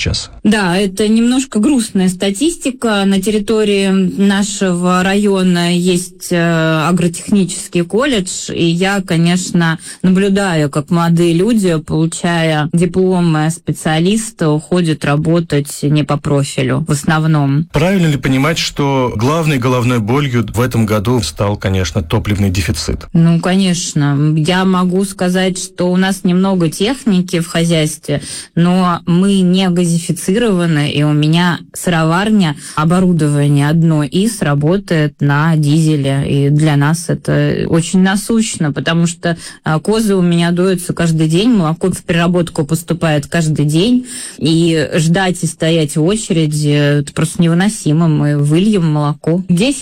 сейчас? Да, это немножко грустная статистика. На территории нашего района есть агротехнический колледж, и я, конечно, наблюдаю, как молодые люди, получая дипломы специалиста, уходят работать не по профилю в основном. Правильно ли понимать, что главной головной болью в этом году стал, конечно, топливный дефицит? Ну, конечно. Я могу сказать, что у нас немного техники в хозяйстве, но мы не газифицированы, и у меня сыроварня, оборудование одно из работает на дизеле, и для нас это очень насущно, потому что козы у меня доятся каждый день, молоко в переработку поступает каждый день, и ждать и стоять в очереди это просто невыносимо. Мы выльем молоко.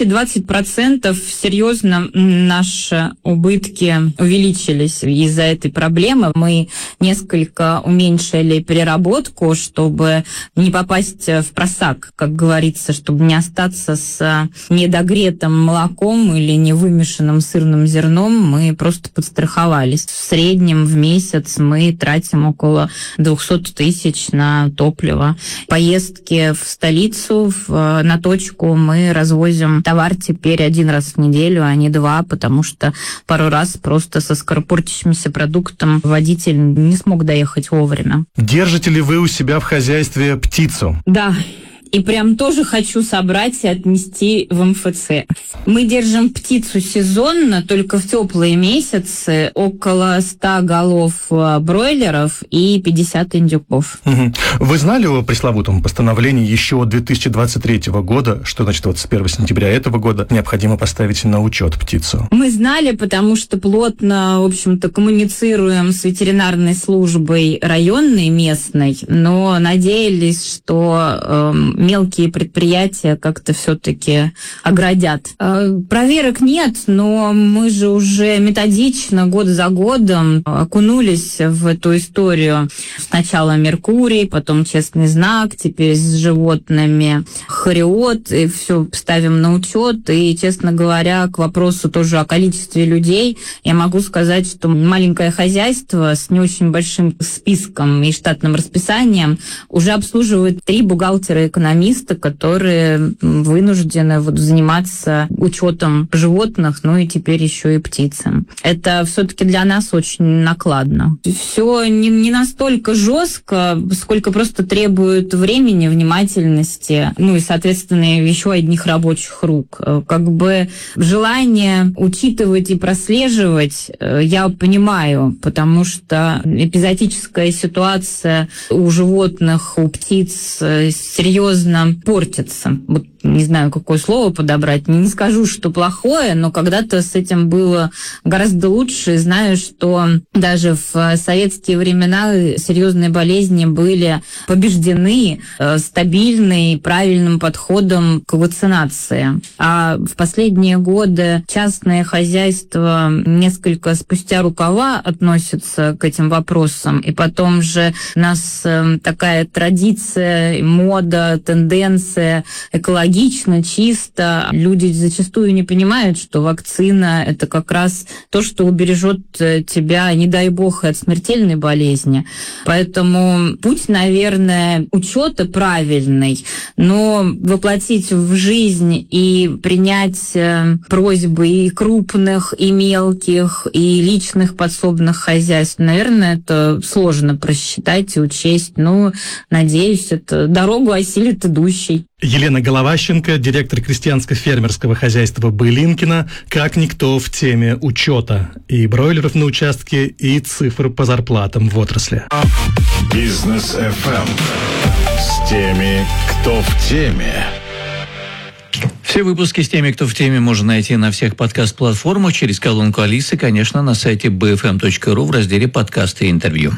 10-20% серьезно наши убытки увеличились из-за этой проблемы. Мы несколько уменьшили переработку, чтобы не попасть в просак, как говорится, чтобы не остаться с недогретым молоком или невымешанным сырным зерном. Мы просто подстраховались. В среднем в месяц мы тратим около 200 тысяч на топливо. Поездки в столицу, на точку мы развозим товар теперь 1 раз в неделю, а не 2, потому что пару раз просто со скоропортящимся продуктом водитель не смог доехать вовремя. Держите ли вы у себя в хозяйстве птицу? Да. И прям тоже хочу собрать и отнести в МФЦ. Мы держим птицу сезонно, только в теплые месяцы, около 100 голов бройлеров и 50 индюков. Вы знали о пресловутом постановлении еще 2023 года, что, значит, вот с 1 сентября этого года необходимо поставить на учет птицу? Мы знали, потому что плотно, в общем-то, коммуницируем с ветеринарной службой районной, местной, но надеялись, что мелкие предприятия как-то все-таки оградят. Проверок нет, но мы же уже методично, год за годом окунулись в эту историю. Сначала Меркурий, потом Честный знак, теперь с животными Хариот, и все ставим на учет. И, честно говоря, к вопросу тоже о количестве людей, я могу сказать, что маленькое хозяйство с не очень большим списком и штатным расписанием уже обслуживает 3 бухгалтера-экономиста, которые вынуждены заниматься учетом животных, ну и теперь еще и птицы. Это все-таки для нас очень накладно. Все не настолько жестко, сколько просто требует времени, внимательности, ну и, соответственно, еще одних рабочих рук. Как бы желание учитывать и прослеживать я понимаю, потому что эпизодическая ситуация у животных, у птиц серьезно портится. Вот не знаю, какое слово подобрать. Не скажу, что плохое, но когда-то с этим было гораздо лучше. Знаю, что даже в советские времена серьезные болезни были побеждены стабильной, правильным подходом к вакцинации. А в последние годы частные хозяйства несколько спустя рукава относятся к этим вопросам. И потом же у нас такая традиция, мода, тенденция экологичная, чисто. Люди зачастую не понимают, что вакцина – это как раз то, что убережет тебя, не дай бог, от смертельной болезни. Поэтому путь, наверное, учета правильный, но воплотить в жизнь и принять просьбы и крупных, и мелких, и личных подсобных хозяйств, наверное, это сложно просчитать и учесть. Но, надеюсь, это дорогу осилит идущий. Елена Головащенко, директор крестьянско-фермерского хозяйства Былинкино, как никто в теме учета и бройлеров на участке, и цифр по зарплатам в отрасли. Бизнес FM с теми, кто в теме. Все выпуски с теми, кто в теме, можно найти на всех подкаст-платформах через колонку Алисы, конечно, на сайте bfm.ru в разделе «Подкасты и интервью».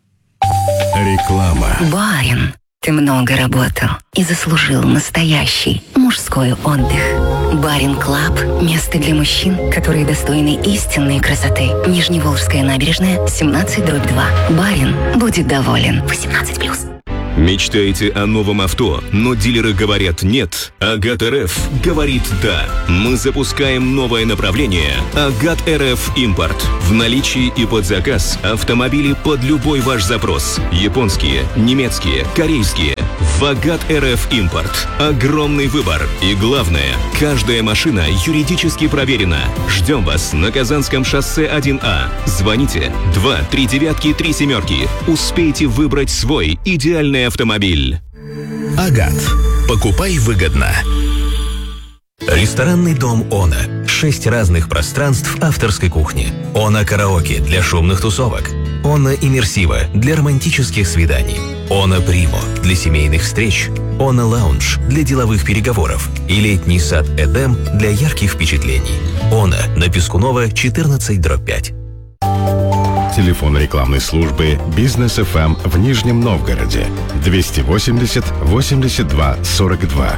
Реклама. Барин. Ты много работал и заслужил настоящий мужской отдых. Барин Клаб – место для мужчин, которые достойны истинной красоты. Нижневолжская набережная, 17/2. Барин будет доволен. 18+. Мечтаете о новом авто, но дилеры говорят нет? Агат РФ говорит да. Мы запускаем новое направление Агат РФ Импорт. В наличии и под заказ автомобили под любой ваш запрос. Японские, немецкие, корейские. В Агат РФ Импорт огромный выбор. И главное, каждая машина юридически проверена. Ждем вас на Казанском шоссе 1А. Звоните 239-37. Успейте выбрать свой идеальный автомобиль. Агат. Покупай выгодно. Ресторанный дом «Она». 6 разных пространств авторской кухни. «Она караоке» для шумных тусовок. «Она иммерсива» для романтических свиданий. «Она Примо» для семейных встреч. «Она лаунж» для деловых переговоров. И летний сад «Эдем» для ярких впечатлений. «Она» на Пескунова 14/5. Телефон рекламной службы «Бизнес ФМ» в Нижнем Новгороде 280 82 42.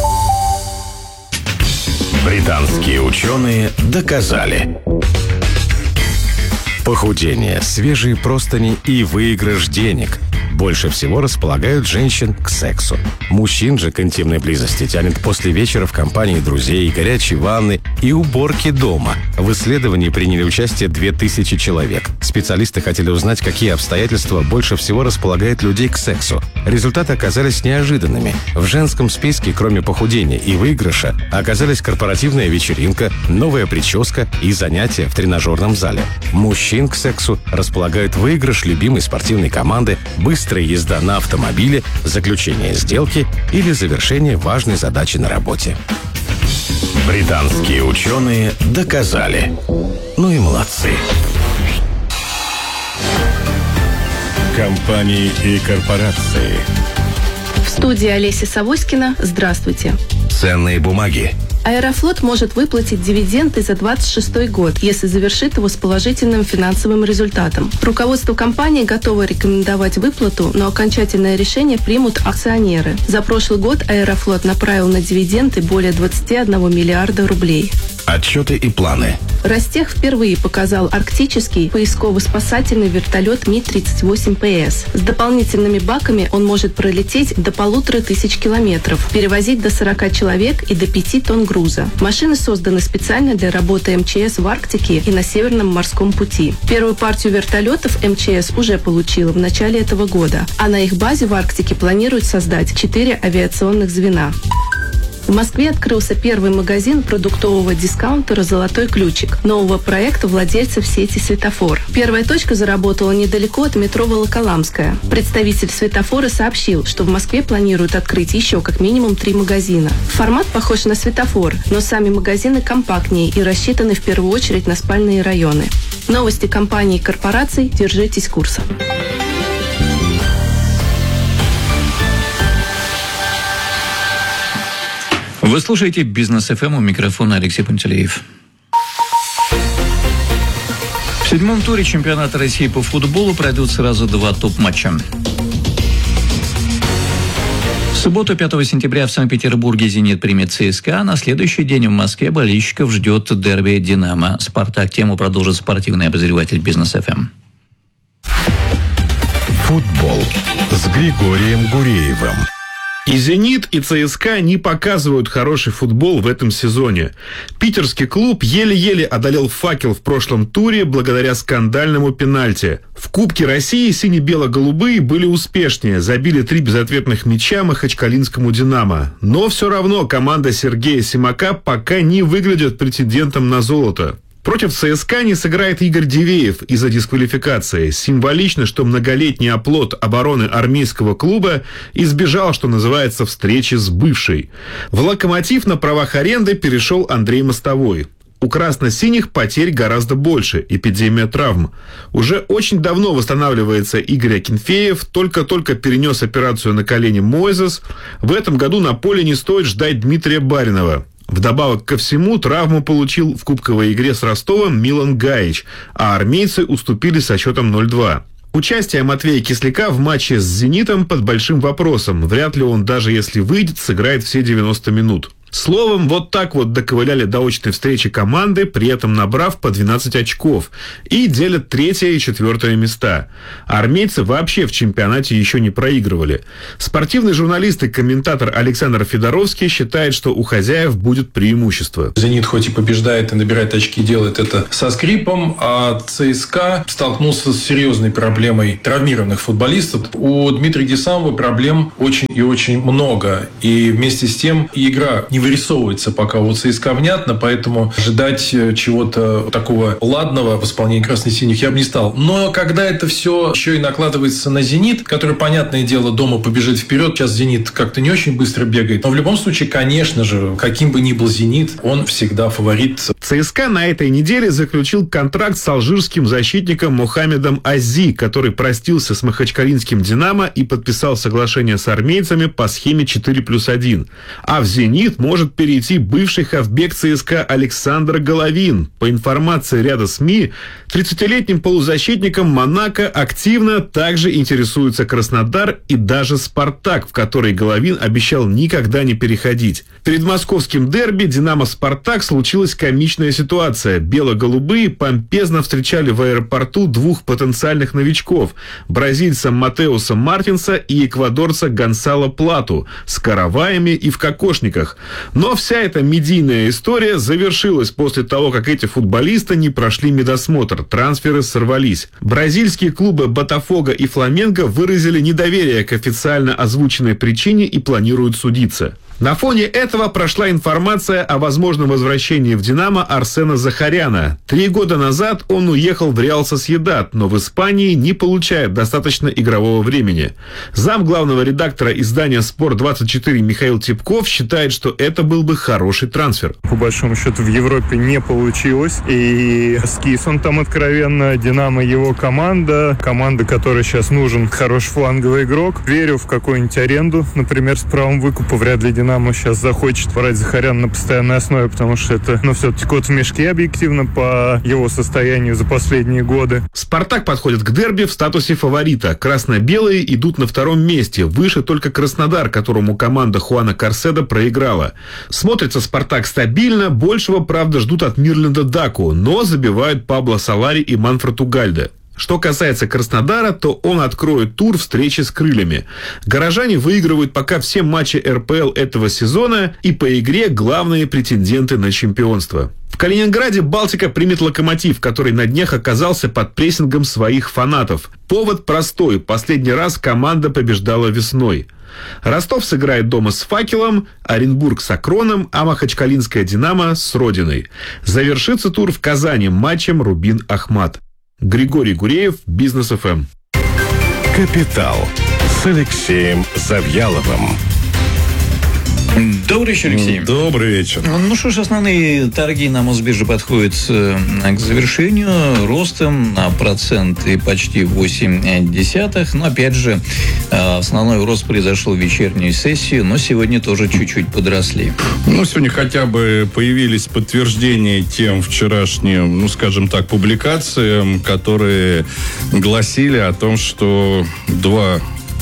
Британские ученые доказали. Похудение, свежие простыни и выигрыш денег больше всего располагают женщин к сексу. Мужчин же к интимной близости тянет после вечера в компании друзей, горячей ванны и уборки дома. В исследовании приняли участие 2000 человек. Специалисты хотели узнать, какие обстоятельства больше всего располагают людей к сексу. Результаты оказались неожиданными. В женском списке, кроме похудения и выигрыша, оказались корпоративная вечеринка, новая прическа и занятия в тренажерном зале. Мужчин к сексу располагают выигрыш любимой спортивной команды, быстрая езда на автомобиле, заключение сделки или завершение важной задачи на работе. Британские ученые доказали. Ну и молодцы. Компании и корпорации. В студии Олеся Савоськина. Здравствуйте. Ценные бумаги. Аэрофлот может выплатить дивиденды за 26 год, если завершит его с положительным финансовым результатом. Руководство компании готово рекомендовать выплату, но окончательное решение примут акционеры. За прошлый год Аэрофлот направил на дивиденды более 21 миллиарда рублей. Отчеты и планы. Ростех впервые показал арктический поисково-спасательный вертолет Ми-38ПС. С дополнительными баками он может пролететь до 1500 километров, перевозить до 40 человек и до 5 тонн груза. Машины созданы специально для работы МЧС в Арктике и на Северном морском пути. Первую партию вертолетов МЧС уже получила в начале этого года, а на их базе в Арктике планируют создать 4 авиационных звена. В Москве открылся первый магазин продуктового дискаунтера «Золотой ключик», нового проекта владельцев сети «Светофор». Первая точка заработала недалеко от метро Волоколамская. Представитель «Светофора» сообщил, что в Москве планируют открыть еще как минимум 3 магазина. Формат похож на «Светофор», но сами магазины компактнее и рассчитаны в первую очередь на спальные районы. Новости компаний и корпораций. Держитесь курса. Вы слушаете «Бизнес ФМ», у микрофона Алексей Пантелеев. В 7-м туре чемпионата России по футболу пройдут сразу 2 топ-матча. В субботу, 5 сентября, в Санкт-Петербурге «Зенит» примет ЦСКА. На следующий день в Москве болельщиков ждет дерби «Динамо». «Спартак». Тему продолжит спортивный обозреватель «Бизнес ФМ». Футбол с Григорием Гуреевым. И «Зенит», и ЦСКА не показывают хороший футбол в этом сезоне. Питерский клуб еле-еле одолел «Факел» в прошлом туре благодаря скандальному пенальти. В Кубке России сине-бело-голубые были успешнее, забили 3 безответных мяча махачкалинскому «Динамо». Но все равно команда Сергея Симака пока не выглядит претендентом на золото. Против ЦСКА не сыграет Игорь Дивеев из-за дисквалификации. Символично, что многолетний оплот обороны армейского клуба избежал, что называется, встречи с бывшей. В «Локомотив» на правах аренды перешел Андрей Мостовой. У красно-синих потерь гораздо больше, эпидемия травм. Уже очень давно восстанавливается Игорь Акинфеев, только-только перенес операцию на колене Мойзес. В этом году на поле не стоит ждать Дмитрия Баринова. Вдобавок ко всему, травму получил в кубковой игре с Ростовом Милан Гаич, а армейцы уступили со счетом 0-2. Участие Матвея Кисляка в матче с «Зенитом» под большим вопросом. Вряд ли он, даже если выйдет, сыграет все 90 минут. Словом, вот так вот доковыляли до очной встречи команды, при этом набрав по 12 очков, и делят 3 и 4 места. Армейцы вообще в чемпионате еще не проигрывали. Спортивный журналист и комментатор Александр Федоровский считает, что у хозяев будет преимущество. «Зенит» хоть и побеждает и набирает очки, делает это со скрипом, а ЦСКА столкнулся с серьезной проблемой травмированных футболистов. У Дмитрия Десамова проблем очень и очень много. И вместе с тем игра не вырисовывается пока у ЦСКА внятно, поэтому ожидать чего-то такого ладного в исполнении красно-синих я бы не стал. Но когда это все еще и накладывается на «Зенит», который, понятное дело, дома побежит вперед, сейчас «Зенит» как-то не очень быстро бегает, но в любом случае, конечно же, каким бы ни был «Зенит», он всегда фаворит. ЦСКА на этой неделе заключил контракт с алжирским защитником Мохаммедом Ази, который простился с махачкалинским «Динамо» и подписал соглашение с армейцами по схеме 4+1. А в «Зенит» может перейти бывший хавбек ЦСКА Александр Головин. По информации ряда СМИ, 30-летним полузащитником Монако активно также интересуется Краснодар и даже «Спартак», в который Головин обещал никогда не переходить. Перед московским дерби «Динамо-Спартак» случилась комичная ситуация. Бело-голубые помпезно встречали в аэропорту 2 потенциальных новичков – бразильца Матеуса Мартинса и эквадорца Гонсало Плату с караваями и в кокошниках. Но вся эта медийная история завершилась после того, как эти футболисты не прошли медосмотр, трансферы сорвались. Бразильские клубы «Ботафого» и «Фламенго» выразили недоверие к официально озвученной причине и планируют судиться. На фоне этого прошла информация о возможном возвращении в «Динамо» Арсена Захаряна. 3 года назад он уехал в «Реал Сосьедад», но в Испании не получает достаточно игрового времени. Зам главного редактора издания «Спорт-24» Михаил Типков считает, что это был бы хороший трансфер. По большому счету в Европе не получилось. И скис он там откровенно. «Динамо» его команда, которой сейчас нужен хороший фланговый игрок. Верю в какую-нибудь аренду, например, с правом выкупа. Вряд ли «Динамо» сейчас захочет брать Захаряна на постоянной основе, потому что это, все-таки кот в мешке объективно по его состоянию за последние годы. «Спартак» подходит к дерби в статусе фаворита. Красно-белые идут на 2-м месте. Выше только Краснодар, которому команда Хуана Карседо проиграла. Смотрится «Спартак» стабильно. Большего, правда, ждут от Мирленда Даку, но забивают Пабло Солари и Манфред Угальде. Что касается Краснодара, то он откроет тур встречи с крыльями. Горожане выигрывают пока все матчи РПЛ этого сезона и по игре главные претенденты на чемпионство. В Калининграде «Балтика» примет «Локомотив», который на днях оказался под прессингом своих фанатов. Повод простой. Последний раз команда побеждала весной. Ростов сыграет дома с «Факелом», Оренбург с «Акроном», а махачкалинская «Динамо» с «Родиной». Завершится тур в Казани матчем «Рубин-Ахмат». Григорий Гуреев, Бизнес ФМ. «Капитал» с Алексеем Завьяловым. Добрый вечер, Алексей. Добрый вечер. Ну что ж, основные торги на Мосбирже подходят к завершению. Ростом на проценты почти 0,8. Но опять же, основной рост произошел в вечернюю сессию, но сегодня тоже чуть-чуть подросли. Сегодня хотя бы появились подтверждения тем вчерашним, скажем так, публикациям, которые гласили о том, что 2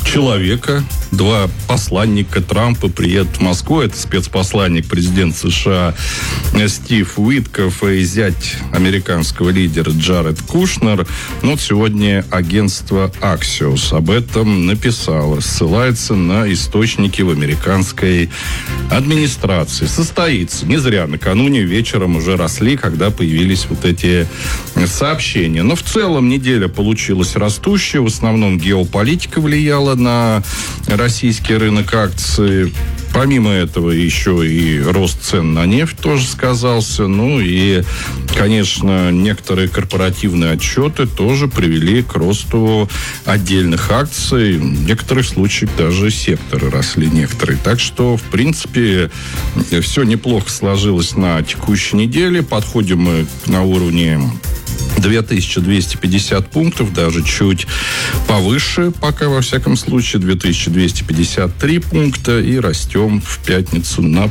посланника Трампа приедут в Москву. Это спецпосланник президента США Стив Уитков и зять американского лидера Джаред Кушнер. Сегодня агентство Axios об этом написало. Ссылается на источники в американской администрации. Состоится. Не зря накануне вечером уже росли, когда появились вот эти сообщения. Но в целом неделя получилась растущая. В основном геополитика влияла на российский рынок акций. Помимо этого еще и рост цен на нефть тоже сказался. И, конечно, некоторые корпоративные отчеты тоже привели к росту отдельных акций. В некоторых случаях даже секторы росли некоторые. Так что, в принципе, все неплохо сложилось на текущей неделе. Подходим мы на уровне 2250 пунктов, даже чуть повыше, пока во всяком случае, 2253 пункта, и растем в пятницу на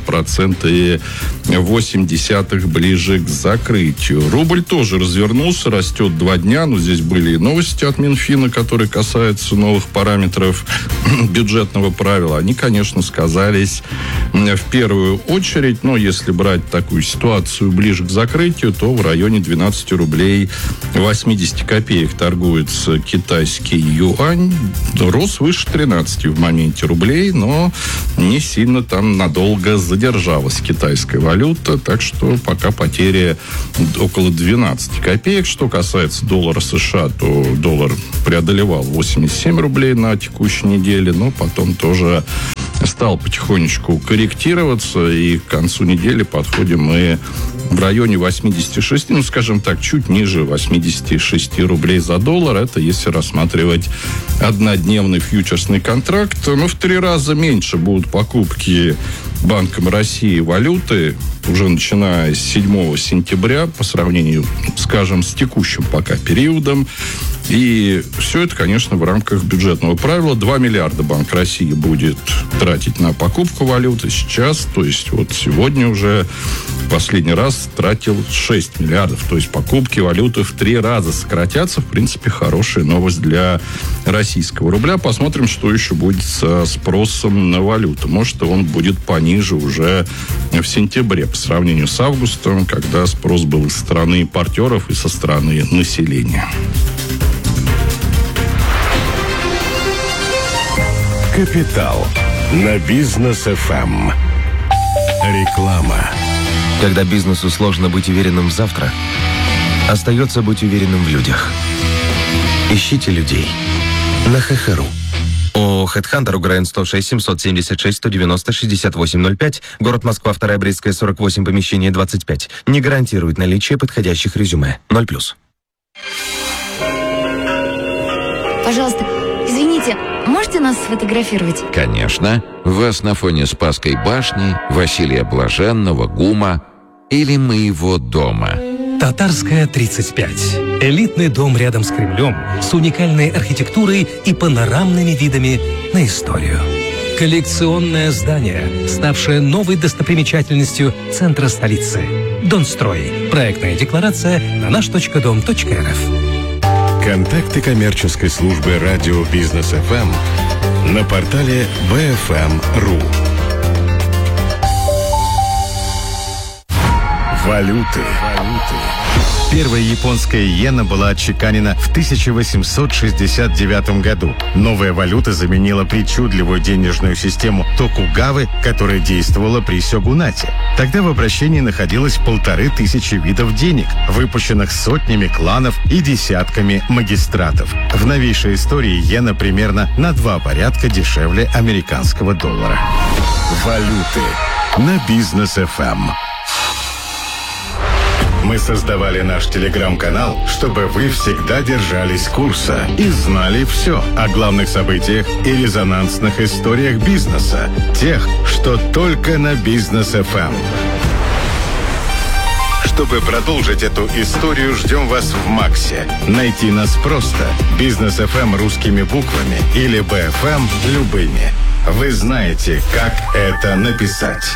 0,8% ближе к закрытию. Рубль тоже развернулся, растет 2 дня, но здесь были и новости от Минфина, которые касаются новых параметров бюджетного правила. Они, конечно, сказались в первую очередь, но если брать такую ситуацию ближе к закрытию, то в районе 12 рублей 80 копеек торгуется китайский юань. Рос выше 13 в моменте рублей, но не сильно там надолго задержалась китайская валюта, так что пока потери около 12 копеек. Что касается доллара США, то доллар преодолевал 87 рублей на текущей неделе, но потом тоже стал потихонечку корректироваться, и к концу недели подходим мы в районе 86, ну, скажем так, чуть ниже 86 рублей за доллар. Это если рассматривать однодневный фьючерсный контракт. Но в 3 раза меньше будут покупки Банком России валюты уже начиная с 7 сентября по сравнению, скажем, с текущим пока периодом. И все это, конечно, в рамках бюджетного правила. 2 миллиарда Банк России будет тратить на покупку валюты сейчас. То есть вот сегодня уже последний раз тратил 6 миллиардов. То есть покупки валюты в 3 раза сократятся. В принципе, хорошая новость для российского рубля. Посмотрим, что еще будет со спросом на валюту. Может, он будет пониже уже в сентябре по сравнению с августом, когда спрос был из стороны импортеров и со стороны населения. Капитал на Бизнес-ФМ. Реклама. Когда бизнесу сложно быть уверенным в завтра, остается быть уверенным в людях. Ищите людей на ХХРУ. ООО «Хедхантер», УГРН 106 776 190 6805, город Москва, 2-я Брестская, 48, помещение 25. Не гарантирует наличие подходящих резюме. 0+. Пожалуйста, извините, можете нас сфотографировать? Конечно. Вас на фоне Спасской башни, Василия Блаженного, ГУМа или моего дома. Татарская, 35. Элитный дом рядом с Кремлем, с уникальной архитектурой и панорамными видами на историю. Коллекционное здание, ставшее новой достопримечательностью центра столицы. Донстрой. Проектная декларация на наш.дом.рф. Контакты коммерческой службы радио Бизнес-ФМ на портале bfm.ru. Валюты. Первая японская иена была отчеканена в 1869 году. Новая валюта заменила причудливую денежную систему Токугавы, которая действовала при сёгунате. Тогда в обращении находилось 1500 видов денег, выпущенных сотнями кланов и десятками магистратов. В новейшей истории иена примерно на 2 порядка дешевле американского доллара. Валюты на Бизнес-ФМ. Мы создавали наш телеграм-канал, чтобы вы всегда держались курса и знали все о главных событиях и резонансных историях бизнеса, тех, что только на Бизнес-ФМ. Чтобы продолжить эту историю, ждем вас в Максе. Найти нас просто. Бизнес-ФМ русскими буквами или БФМ любыми. Вы знаете, как это написать.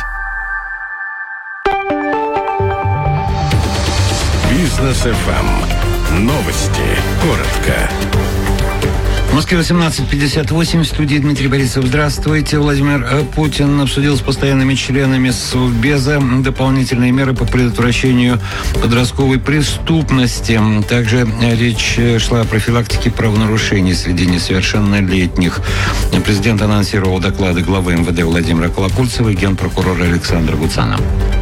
Бизнес-ФМ. Новости. Коротко. В Москве 18:58, в студии Дмитрий Борисов. Здравствуйте. Владимир Путин обсудил с постоянными членами Совбеза дополнительные меры по предотвращению подростковой преступности. Также речь шла о профилактике правонарушений среди несовершеннолетних. Президент анонсировал доклады главы МВД Владимира Колокольцева и генпрокурора Александра Гуцана.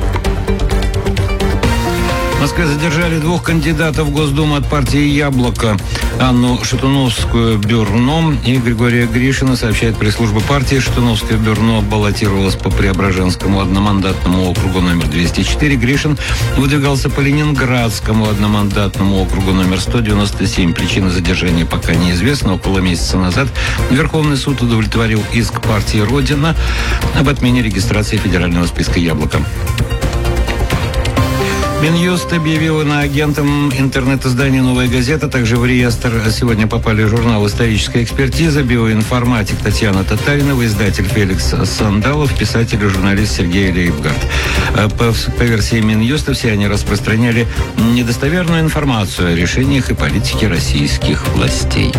В Москве задержали 2 кандидатов в Госдуму от партии «Яблоко». Анну Шатуновскую-Бюрно и Григория Гришина, сообщает пресс-служба партии. Шатуновская-Бюрно баллотировалась по Преображенскому одномандатному округу номер 204. Гришин выдвигался по Ленинградскому одномандатному округу номер 197. Причина задержания пока неизвестна. Около месяца назад Верховный суд удовлетворил иск партии «Родина» об отмене регистрации федерального списка «Яблоко». Минюст объявил иноагентом интернет-издания «Новая газета». Также в реестр сегодня попали журнал «Историческая экспертиза», биоинформатик Татьяна Татаринова, издатель Феликс Сандалов, писатель и журналист Сергей Лейбгард. По версии Минюста, все они распространяли недостоверную информацию о решениях и политике российских властей.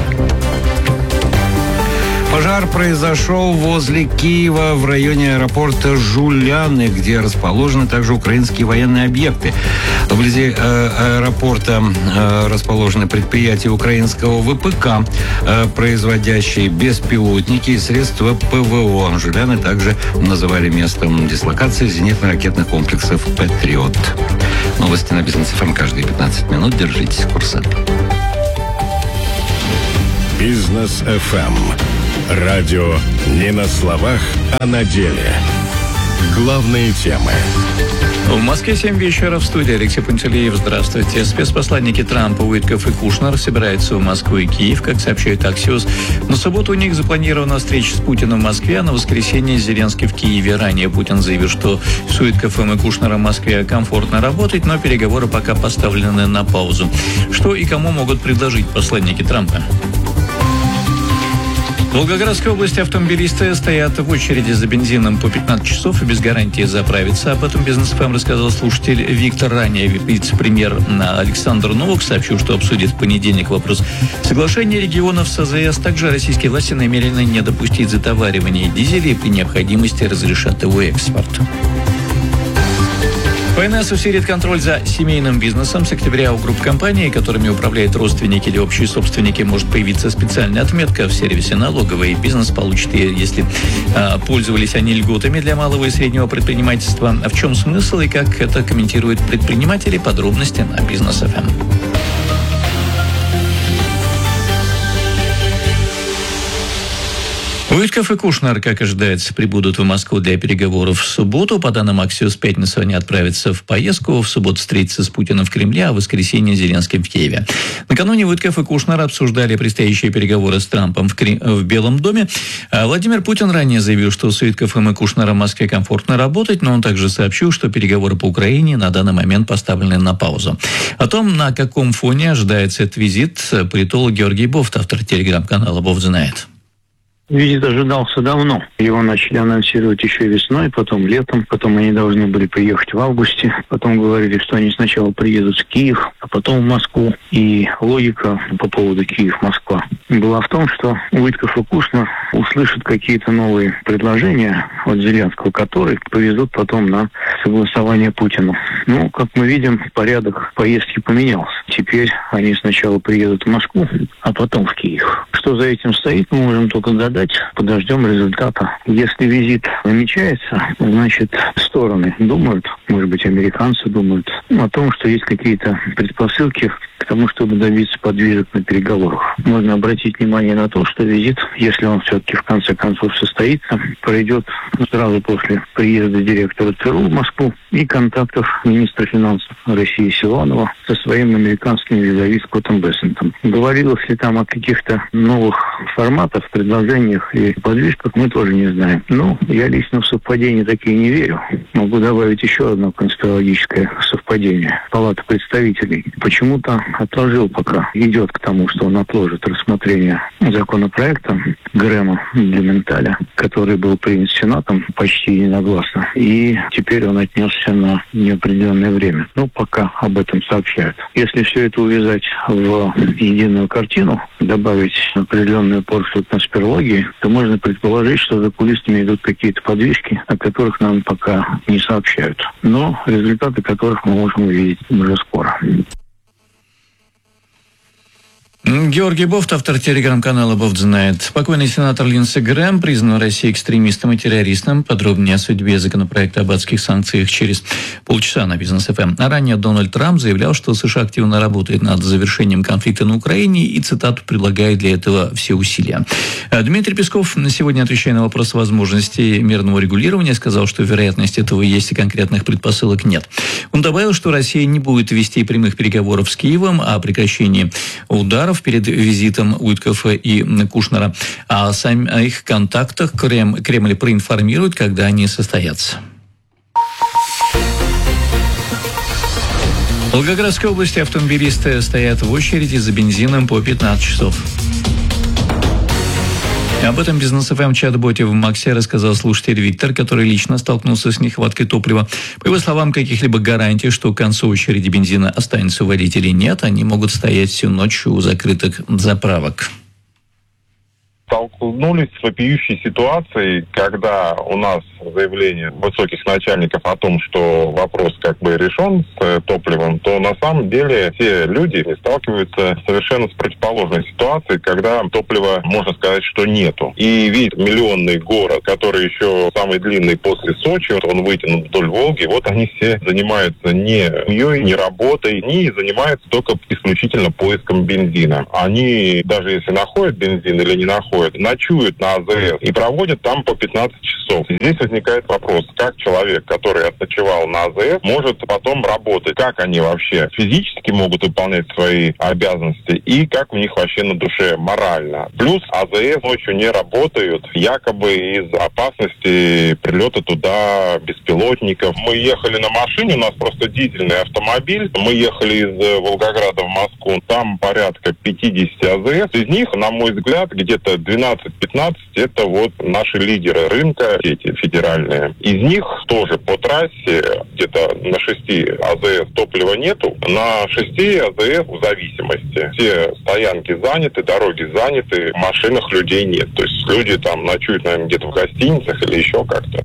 Пожар произошел возле Киева в районе аэропорта Жуляны, где расположены также украинские военные объекты. Вблизи аэропорта расположены предприятия украинского ВПК, производящие беспилотники и средства ПВО. Жуляны также называли местом дислокации зенитно-ракетных комплексов «Патриот». Новости на Бизнес ФМ каждые 15 минут. Держитесь курса. Бизнес ФМ. Радио не на словах, а на деле. Главные темы. В Москве 7 вечера. В студии Алексей Пантелеев. Здравствуйте. Спецпосланники Трампа, Уитков и Кушнер собираются в Москву и Киев, как сообщает Axios. На субботу у них запланирована встреча с Путиным в Москве, а на воскресенье Зеленский в Киеве. Ранее Путин заявил, что с Уиткофом и Кушнером в Москве комфортно работать, но переговоры пока поставлены на паузу. Что и кому могут предложить посланники Трампа? В Волгоградской области автомобилисты стоят в очереди за бензином по 15 часов и без гарантии заправиться. Об этом Бизнес ФМ рассказал слушатель Виктор. Ранее вице-премьер Александр Новак сообщил, что обсудит в понедельник вопрос соглашения регионов с АЗС. Также российские власти намерены не допустить затоваривания дизеля и при необходимости разрешат его экспорт. ФНС усилит контроль за семейным бизнесом. С октября у групп компаний, которыми управляют родственники или общие собственники, может появиться специальная отметка в сервисе налоговой. Бизнес получит ее, если пользовались они льготами для малого и среднего предпринимательства. А в чем смысл и как это комментируют предприниматели? Подробности на Бизнес ФМ. Уитков и Кушнер, как ожидается, прибудут в Москву для переговоров в субботу. По данным Axios, в пятницу они отправятся в поездку. В субботу встретятся с Путиным в Кремле, а в воскресенье Зеленским в Киеве. Накануне Уитков и Кушнер обсуждали предстоящие переговоры с Трампом в Белом доме. Владимир Путин ранее заявил, что с Уиткофом и Кушнером в Москве комфортно работать, но он также сообщил, что переговоры по Украине на данный момент поставлены на паузу. О том, на каком фоне ожидается этот визит, политолог Георгий Бофт, автор телеграм-канала «Бофт знает». Визит ожидался давно. Его начали анонсировать еще весной, потом летом. Потом они должны были приехать в августе. Потом говорили, что они сначала приедут в Киев, а потом в Москву. И логика по поводу Киев-Москва была в том, что Уитков и Кушнер услышат какие-то новые предложения от Зеленского, которые повезут потом на согласование Путину. Ну, как мы видим, порядок поездки поменялся. Теперь они сначала приедут в Москву, а потом в Киев. Что за этим стоит, мы можем только гадать. Подождем результата. Если визит намечается, значит, стороны думают, может быть, американцы думают о том, что есть какие-то предпосылки к тому, чтобы добиться подвижек на переговорах. Можно обратить внимание на то, что визит, если он все-таки в конце концов состоится, пройдет сразу после приезда директора ЦРУ в Москву и контактов министра финансов России Силуанова со своим американским визави Скоттом Бессентом. Говорилось ли там о каких-то новых форматах, предложениях и подвижках, мы тоже не знаем. Ну, я лично в совпадения такие не верю. Могу добавить еще одно конспирологическое совпадение. Палата представителей почему-то отложил, пока идет к тому, что он отложит рассмотрение законопроекта Грэма для Менталя, который был принят Сенатом почти единогласно, и теперь он отнесся на неопределенное время. Ну, пока об этом сообщают. Если все это увязать в единую картину, добавить определенную порцию конспирологии, то можно предположить, что за кулисами идут какие-то подвижки, о которых нам пока не сообщают, но результаты которых мы можем увидеть уже скоро. Георгий Бофт, автор телеграм-канала «Бофт знает». Покойный сенатор Линдси Грэм признан Россией экстремистом и террористом. Подробнее о судьбе законопроекта об адских санкциях через полчаса на Бизнес ФМ. А ранее Дональд Трамп заявлял, что США активно работает над завершением конфликта на Украине и, цитату, предлагает для этого все усилия. Дмитрий Песков, сегодня отвечая на вопрос возможности мирного регулирования, сказал, что вероятность этого есть и конкретных предпосылок нет. Он добавил, что Россия не будет вести прямых переговоров с Киевом о прекращении ударов перед визитом Уиткофа и Кушнера, а о их контактах Кремль проинформирует, когда они состоятся. В Волгоградской области автомобилисты стоят в очереди за бензином по 15 часов. Об этом Бизнес ФМ чат-боте в Максе рассказал слушатель Виктор, который лично столкнулся с нехваткой топлива. По его словам, каких-либо гарантий, что к концу очереди бензина останется у водителей, нет. Они могут стоять всю ночь у закрытых заправок. Столкнулись с вопиющей ситуацией, когда у нас заявление высоких начальников о том, что вопрос как бы решен с топливом, то на самом деле все люди сталкиваются совершенно с противоположной ситуацией, когда топлива, можно сказать, что нету. И весь миллионный город, который еще самый длинный после Сочи, он вытянут вдоль Волги, вот они все занимаются не семьей, не работой, не занимаются только исключительно поиском бензина. Они, даже если находят бензин или не находят, ночуют на АЗС и проводят там по 15 часов. Здесь возникает вопрос, как человек, который отночевал на АЗС, может потом работать, как они вообще физически могут выполнять свои обязанности и как у них вообще на душе морально. Плюс АЗС ночью не работают, якобы из-за опасности прилета туда беспилотников. Мы ехали на машине, у нас просто дизельный автомобиль, мы ехали из Волгограда в Москву, там порядка 50 АЗС, из них, на мой взгляд, где-то 12-15 это вот наши лидеры рынка, эти федеральные. Из них тоже по трассе где-то на 6 АЗС топлива нету, на 6 АЗС в зависимости. Все стоянки заняты, дороги заняты, в машинах людей нет. То есть люди там ночуют, наверное, где-то в гостиницах или еще как-то.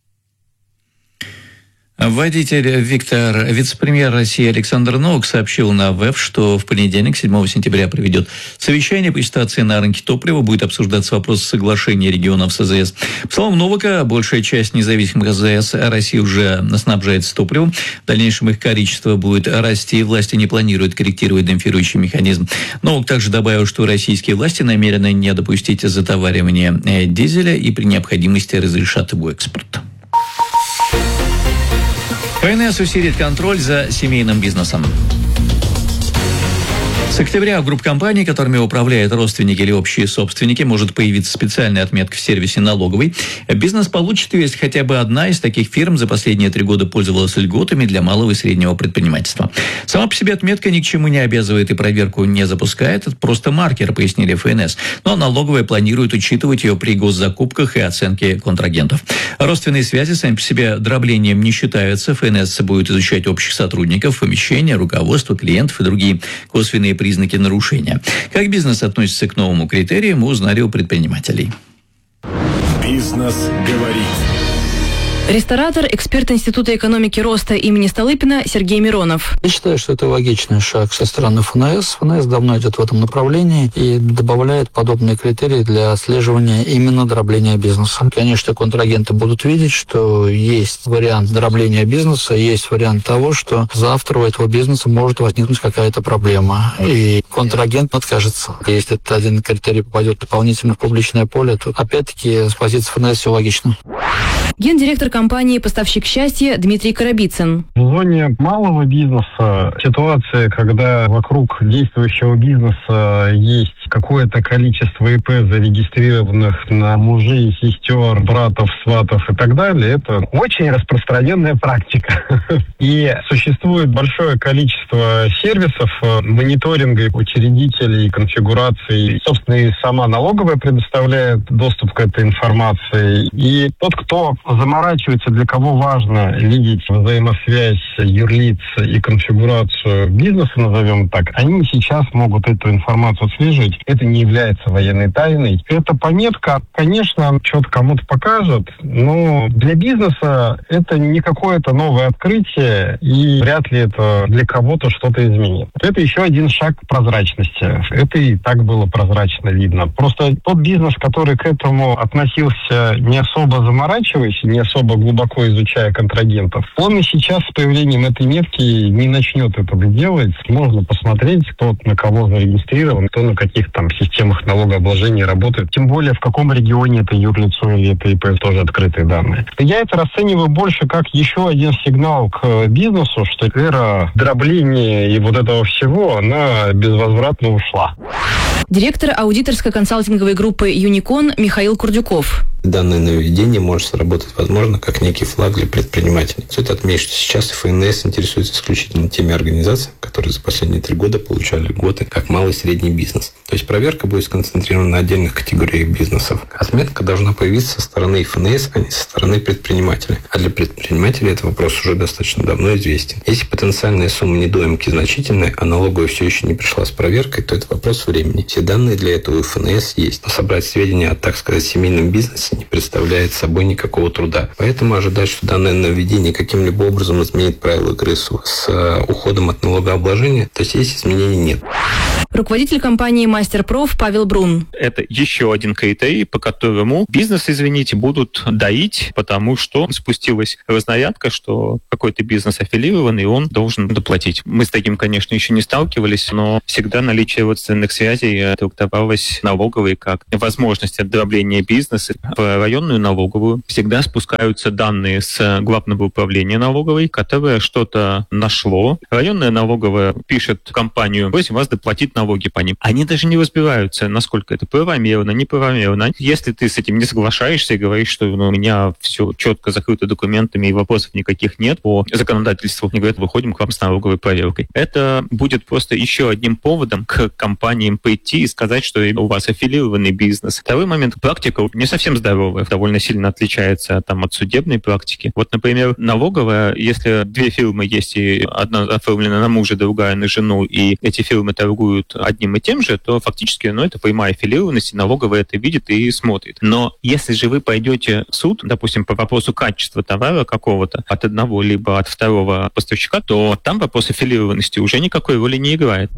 Водитель Виктор, вице-премьер России Александр Новак сообщил на ВЭФ, что в понедельник, 7 сентября, проведет совещание по ситуации на рынке топлива. Будет обсуждаться вопрос соглашения регионов с АЗС. По словам Новака, большая часть независимых АЗС России уже снабжается топливом. В дальнейшем их количество будет расти. Власти не планируют корректировать демпфирующий механизм. Новак также добавил, что российские власти намерены не допустить затоваривания дизеля и при необходимости разрешат его экспорт. ФНС усилит контроль за семейным бизнесом. С октября в групп компаний, которыми управляют родственники или общие собственники, может появиться специальная отметка в сервисе налоговой. Бизнес получит ее, если хотя бы одна из таких фирм за последние 3 года пользовалась льготами для малого и среднего предпринимательства. Сама по себе отметка ни к чему не обязывает и проверку не запускает. Это просто маркер, пояснили ФНС. Но налоговая планирует учитывать ее при госзакупках и оценке контрагентов. Родственные связи сами по себе дроблением не считаются. ФНС будет изучать общих сотрудников, помещения, руководство, клиентов и другие косвенные признаки нарушения. Как бизнес относится к новому критерию, мы узнали у предпринимателей. Бизнес говорит. Ресторатор, эксперт Института экономики роста имени Столыпина Сергей Миронов. Я считаю, что это логичный шаг со стороны ФНС. ФНС давно идет в этом направлении и добавляет подобные критерии для отслеживания именно дробления бизнеса. Конечно, контрагенты будут видеть, что есть вариант дробления бизнеса, есть вариант того, что завтра у этого бизнеса может возникнуть какая-то проблема, и контрагент откажется. Если этот один критерий попадет дополнительно в публичное поле, то опять-таки с позиции ФНС все логично. Гендиректор компании «Поставщик счастья» Дмитрий Коробицын. В зоне малого бизнеса ситуация, когда вокруг действующего бизнеса есть какое-то количество ИП, зарегистрированных на мужей, сестер, братов, сватов и так далее, это очень распространенная практика. И существует большое количество сервисов мониторинга учредителей, конфигураций. Собственно, и сама налоговая предоставляет доступ к этой информации. И тот, кто заморачивается, для кого важно видеть взаимосвязь юрлиц и конфигурацию бизнеса, назовем так, они сейчас могут эту информацию отслеживать. Это не является военной тайной. Эта пометка, конечно, что-то кому-то покажет, но для бизнеса это не какое-то новое открытие, и вряд ли это для кого-то что-то изменит. Это еще один шаг к прозрачности. Это и так было прозрачно видно. Просто тот бизнес, который к этому относился не особо заморачиваясь, не особо глубоко изучая контрагентов, он и сейчас с появлением этой метки не начнет этого делать. Можно посмотреть, кто на кого зарегистрирован, кто на каких там системах налогообложения работает. Тем более, в каком регионе это юрлицо или это ИП, тоже открытые данные. Я это расцениваю больше как еще один сигнал к бизнесу, что эра дробления и вот этого всего, она безвозвратно ушла. Директор аудиторской консалтинговой группы «Юникон» Михаил Курдюков. Данное нововведение может сработать, возможно, как некий флаг для предпринимателей. Стоит отметить, что сейчас ФНС интересуется исключительно теми организациями, которые за последние 3 года получали льготы, как малый и средний бизнес. То есть проверка будет сконцентрирована на отдельных категориях бизнесов. Отметка должна появиться со стороны ФНС, а не со стороны предпринимателя. А для предпринимателей этот вопрос уже достаточно давно известен. Если потенциальная сумма недоимки значительная, а налоговая все еще не пришла с проверкой, то это вопрос времени. Все данные для этого у ФНС есть. Но собрать сведения о, так сказать, семейном бизнесе не представляет собой никакого труда. Поэтому ожидать, что данное нововведение каким-либо образом изменит правила игры с уходом от налогообложения, то есть изменений нет. Руководитель компании «Мастерпроф» Павел Брун. Это еще один критерий, по которому бизнес, извините, будут доить, потому что спустилась разнарядка, что какой-то бизнес аффилированный, он должен доплатить. Мы с таким, конечно, еще не сталкивались, но всегда наличие родственных связей трактовалось налоговой как возможность отдробления бизнеса. В районную налоговую всегда спускаются данные с Главного управления налоговой, которое что-то нашло. Районная налоговая пишет в компанию: просим вас доплатить налоги по ним. Они даже не разбираются, насколько это правомерно, неправомерно. Если ты с этим не соглашаешься и говоришь, что у меня все четко закрыто документами и вопросов никаких нет по законодательству, они говорят: выходим к вам с налоговой проверкой. Это будет просто еще одним поводом к компаниям пойти и сказать, что у вас аффилированный бизнес. Второй момент. Практика не совсем здоровая, довольно сильно отличается от судебной практики. Вот, например, налоговая, если 2 фирмы есть, и одна оформлена на мужа, другая на жену, и эти фирмы торгуют одним и тем же, то фактически это прямая аффилированность, и налоговая это видит и смотрит. Но если же вы пойдете в суд, допустим, по вопросу качества товара какого-то от одного либо от второго поставщика, то там вопрос аффилированности уже никакой роли не играет.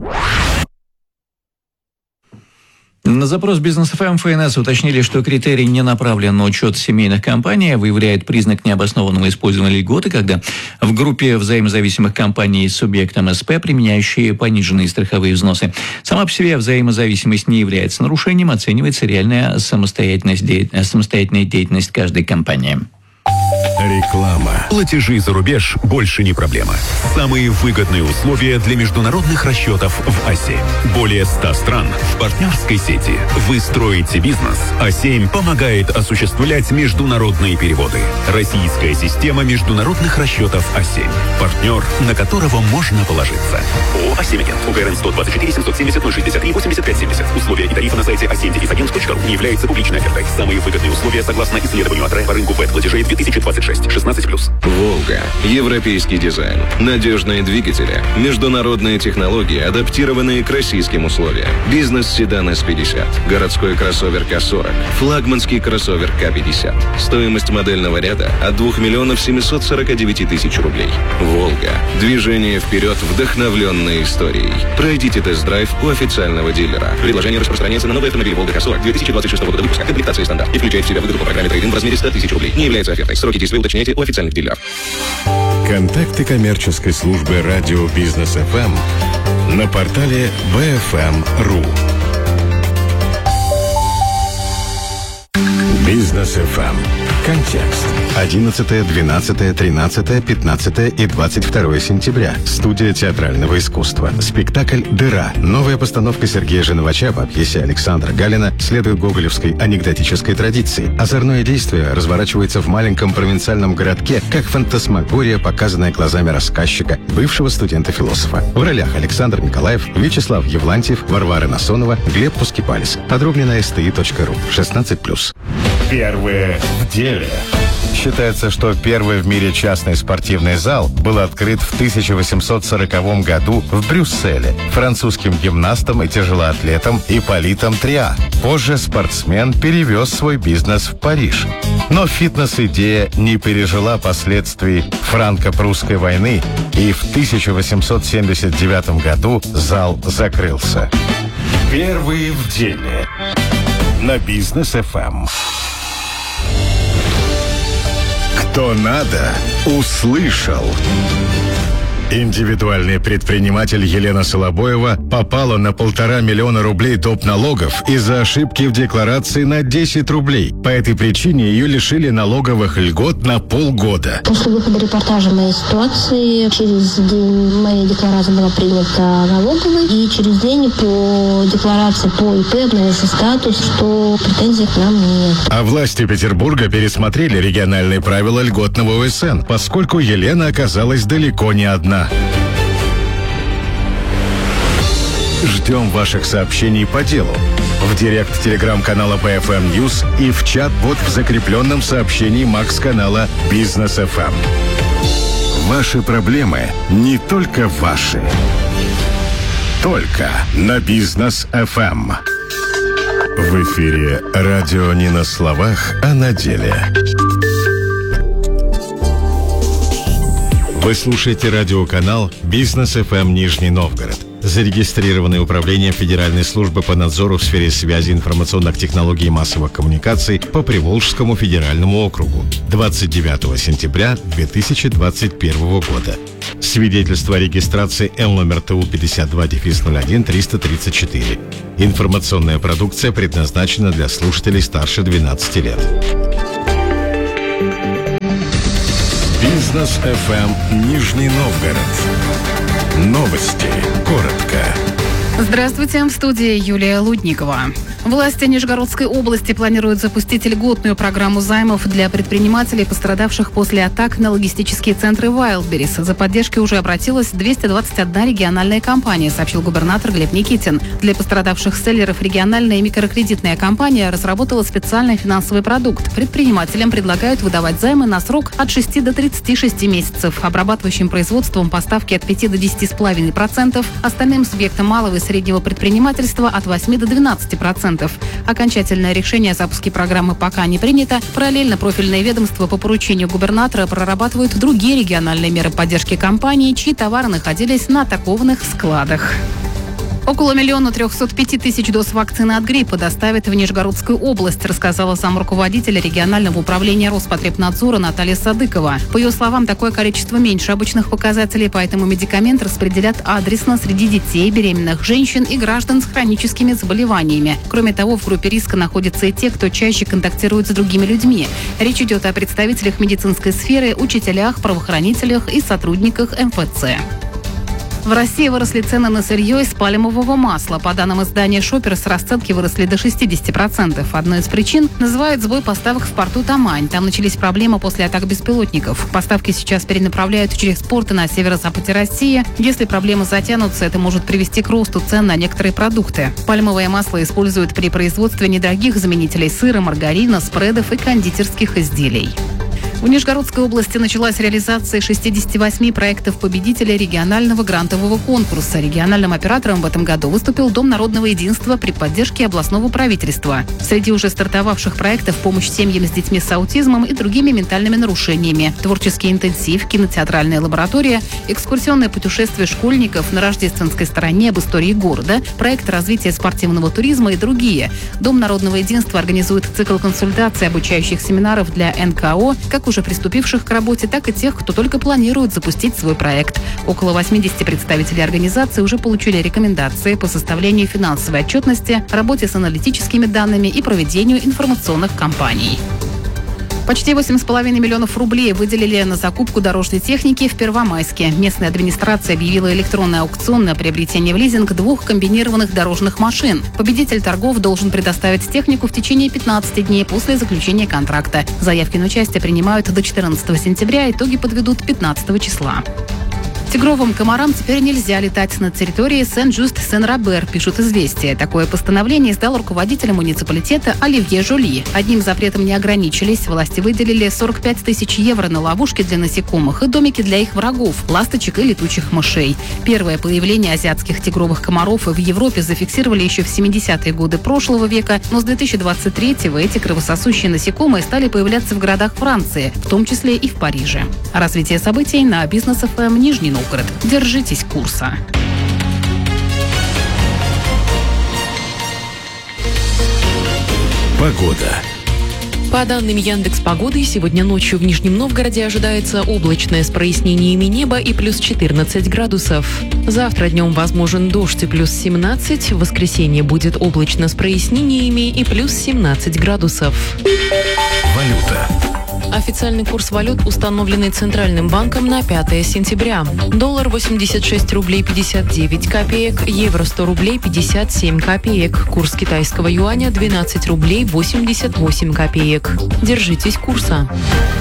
На запрос Бизнес ФМ ФНС уточнили, что критерий не направлен на учет семейных компаний, а выявляет признак необоснованного использования льготы, когда в группе взаимозависимых компаний с субъектом СП, применяющие пониженные страховые взносы. Сама по себе взаимозависимость не является нарушением, оценивается реальная самостоятельная деятельность каждой компании. Реклама. Платежи за рубеж больше не проблема. Самые выгодные условия для международных расчетов в Оси. Более 100 стран в партнерской сети. Вы строите бизнес. А7 помогает осуществлять международные переводы. Российская система международных расчетов А7. Партнер, на которого можно положиться. ООО «А7 Агент». УГРН 124 770 063 85 70. Условия и тарифы на сайте a7-agent.ru не являются публичной офертой. Самые выгодные условия согласно исследованию АТРЭ по рынку платежей 2026. 16+. «Волга». Европейский дизайн. Надежные двигатели. Международные технологии, адаптированные к российским условиям. Бизнес-седан С-50. Городской кроссовер К-40. Флагманский кроссовер К-50. Стоимость модельного ряда от 2 749 000 рублей. «Волга». Движение вперед, вдохновленной историей. Пройдите тест-драйв у официального дилера. Предложение распространяется на новый автомобиль «Волга К-40» 2026 года выпуска. Комплектация стандарт. И включает в себя выгоду по программе трейд-ин в размере 100 000 рублей. Не является офертой. Сроки действия уточняйте у официальных дилеров. Контакты коммерческой службы радио Бизнес ФМ на портале bfm.ru. Бизнес ФМ. Контекст. 11, 12, 13, 15 и 22 сентября. Студия театрального искусства. Спектакль «Дыра». Новая постановка Сергея Женовача по пьесе Александра Галина следует гоголевской анекдотической традиции. Озорное действие разворачивается в маленьком провинциальном городке, как фантасмагория, показанная глазами рассказчика, бывшего студента-философа. В ролях Александр Николаев, Вячеслав Евлантьев, Варвара Насонова, Глеб Пускипалис. Подробнее на sti.ru. 16+. Первые в деле. Считается, что первый в мире частный спортивный зал был открыт в 1840 году в Брюсселе французским гимнастом и тяжелоатлетом Ипполитом Триа. Позже спортсмен перевез свой бизнес в Париж. Но фитнес-идея не пережила последствий франко-прусской войны, и в 1879 году зал закрылся. Первые в деле. На Бизнес ФМ. Кто надо, услышал. Индивидуальный предприниматель Елена Солобоева попала на 1,5 миллиона рублей доп. Налогов из-за ошибки в декларации на 10 рублей. По этой причине ее лишили налоговых льгот на полгода. После выхода репортажа моей ситуации, через день моя декларация была принята налоговой, и через день по декларации по ИП обновился статус, что претензий к нам нет. А власти Петербурга пересмотрели региональные правила льготного ОСН, поскольку Елена оказалась далеко не одна. Ждем ваших сообщений по делу в директ телеграм-канала BFM News и в чат-бот в закрепленном сообщении Макс-канала Бизнес FM. Ваши проблемы не только ваши. Только на Бизнес FM. В эфире радио не на словах, а на деле. Вы слушаете радиоканал Бизнес FM Нижний Новгород, зарегистрированное управление Федеральной службы по надзору в сфере связи, информационных технологий и массовых коммуникаций по Приволжскому федеральному округу 29 сентября 2021 года. Свидетельство о регистрации Л номер ТУ 52-01-334. Информационная продукция предназначена для слушателей старше 12 лет. Бизнес FM Нижний Новгород. Новости. Коротко. Здравствуйте, в студии Юлия Лудникова. Власти Нижегородской области планируют запустить льготную программу займов для предпринимателей, пострадавших после атак на логистические центры Wildberries. За поддержкой уже обратилась 221 региональная компания, сообщил губернатор Глеб Никитин. Для пострадавших селлеров региональная микрокредитная компания разработала специальный финансовый продукт. Предпринимателям предлагают выдавать займы на срок от 6 до 36 месяцев, обрабатывающим производством поставки от 5 до 10,5%, остальным субъектам малого и среднего предпринимательства от 8 до 12%. Окончательное решение о запуске программы пока не принято. Параллельно профильные ведомства по поручению губернатора прорабатывают другие региональные меры поддержки компаний, чьи товары находились на атакованных складах. Около 1 305 000 доз вакцины от гриппа доставят в Нижегородскую область, рассказала замруководителя регионального управления Роспотребнадзора Наталья Садыкова. По ее словам, такое количество меньше обычных показателей, поэтому медикамент распределят адресно среди детей, беременных женщин и граждан с хроническими заболеваниями. Кроме того, в группе риска находятся и те, кто чаще контактирует с другими людьми. Речь идет о представителях медицинской сферы, учителях, правоохранителях и сотрудниках МФЦ. В России выросли цены на сырье из пальмового масла. По данным издания «Шопперс», расценки выросли до 60%. Одной из причин называют сбой поставок в порту Тамань. Там начались проблемы после атак беспилотников. Поставки сейчас перенаправляют через порты на северо-западе России. Если проблемы затянутся, это может привести к росту цен на некоторые продукты. Пальмовое масло используют при производстве недорогих заменителей сыра, маргарина, спредов и кондитерских изделий. В Нижегородской области началась реализация 68 проектов победителей регионального грантового конкурса. Региональным оператором в этом году выступил Дом народного единства при поддержке областного правительства. Среди уже стартовавших проектов помощь семьям с детьми с аутизмом и другими ментальными нарушениями, творческий интенсив, кинотеатральная лаборатория, экскурсионное путешествие школьников на рождественской стороне об истории города, проект развития спортивного туризма и другие. Дом народного единства организует цикл консультаций, обучающих семинаров для НКО, как уже приступивших к работе, так и тех, кто только планирует запустить свой проект. Около 80 представителей организации уже получили рекомендации по составлению финансовой отчетности, работе с аналитическими данными и проведению информационных кампаний. Почти 8,5 миллионов рублей выделили на закупку дорожной техники в Первомайске. Местная администрация объявила электронный аукцион на приобретение в лизинг 2 комбинированных дорожных машин. Победитель торгов должен предоставить технику в течение 15 дней после заключения контракта. Заявки на участие принимают до 14 сентября, итоги подведут 15 числа. Тигровым комарам теперь нельзя летать на территории Сен-Жюст-Сен-Робер, пишут «Известия». Такое постановление издал руководитель муниципалитета Оливье Жоли. Одним запретом не ограничились. Власти выделили 45 000 евро на ловушки для насекомых и домики для их врагов – ласточек и летучих мышей. Первое появление азиатских тигровых комаров в Европе зафиксировали еще в 70-е годы прошлого века, но с 2023-го эти кровососущие насекомые стали появляться в городах Франции, в том числе и в Париже. Развитие событий на Бизнес FM Нижний Новгород. Держитесь курса. Погода. По данным Яндекс.Погоды, сегодня ночью в Нижнем Новгороде ожидается облачное с прояснениями неба и плюс 14 градусов. Завтра днем возможен дождь и плюс 17, в воскресенье будет облачно с прояснениями и плюс 17 градусов. Валюта. Официальный курс валют, установленный Центральным банком на 5 сентября. Доллар 86 рублей 59 копеек, евро 100 рублей 57 копеек. Курс китайского юаня 12 рублей 88 копеек. Держитесь курса.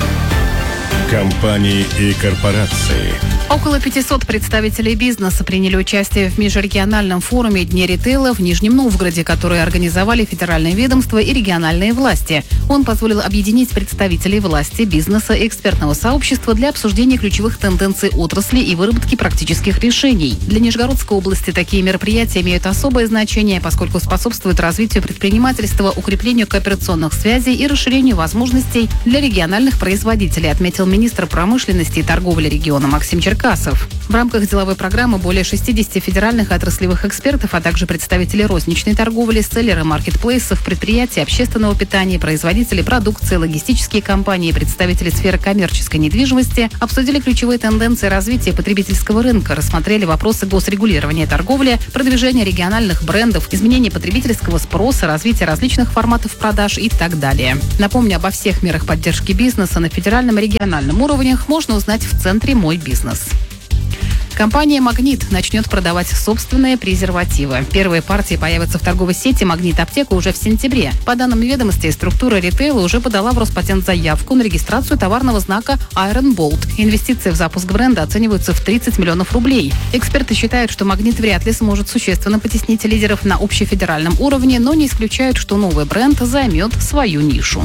Компании и корпорации. Около 500 представителей бизнеса приняли участие в межрегиональном форуме «Дни ритейла» в Нижнем Новгороде, который организовали федеральные ведомства и региональные власти. Он позволил объединить представителей власти, бизнеса и экспертного сообщества для обсуждения ключевых тенденций отрасли и выработки практических решений. Для Нижегородской области такие мероприятия имеют особое значение, поскольку способствуют развитию предпринимательства, укреплению кооперационных связей и расширению возможностей для региональных производителей, отметил министр промышленности и торговли региона Максим Черкасов. В рамках деловой программы более 60 федеральных и отраслевых экспертов, а также представители розничной торговли, селлеры маркетплейсов, предприятий общественного питания, производители продукции, логистические компании, представители сферы коммерческой недвижимости обсудили ключевые тенденции развития потребительского рынка, рассмотрели вопросы госрегулирования торговли, продвижения региональных брендов, изменения потребительского спроса, развития различных форматов продаж и так далее. Напомню, обо всех мерах поддержки бизнеса на федеральном и региональном уровнях можно узнать в центре «Мой бизнес». Компания «Магнит» начнет продавать собственные презервативы. Первые партии появятся в торговой сети «Магнит Аптека» уже в сентябре. По данным ведомости, структура ритейла уже подала в Роспатент заявку на регистрацию товарного знака Iron Bolt. Инвестиции в запуск бренда оцениваются в 30 миллионов рублей. Эксперты считают, что «Магнит» вряд ли сможет существенно потеснить лидеров на общефедеральном уровне, но не исключают, что новый бренд займет свою нишу.